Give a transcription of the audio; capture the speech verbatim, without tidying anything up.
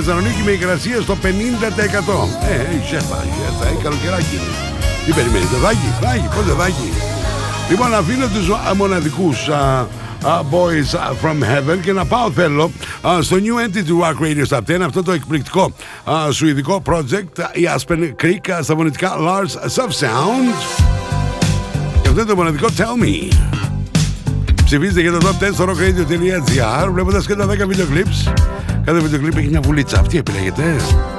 Θεσσαλονίκη με υγρασία στο πενήντα τοις εκατό. Ε, η σέφα, η σέφα, έχει καλοκαιράκι. Τι περιμένετε, δάκι, δάκι, πότε δάκι. Λοιπόν, αφήνω τους μοναδικούς uh, uh, Boys from Heaven και να πάω θέλω uh, στο New Entity Rock Radio Stop δέκα, αυτό το εκπληκτικό uh, σουηδικό project, η Aspen Creek, uh, στα φωνητικά Lars Subsound. Και αυτό είναι το μοναδικό Tell Me. Ψηφίζετε για το top δέκα στο rockradio.gr βλέποντας και τα δέκα βίντεο clips. Κάθε βίντεο clip έχει μια βουλίτσα. Αυτή επιλέγετε.